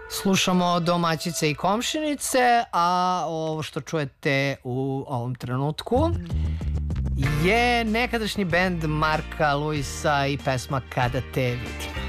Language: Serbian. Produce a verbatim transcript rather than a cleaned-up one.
Slušamo Domaćice i komšinice, a ovo što čujete u ovom trenutku je nekadašnji bend Marka Luisa i pesma Kada te vidim.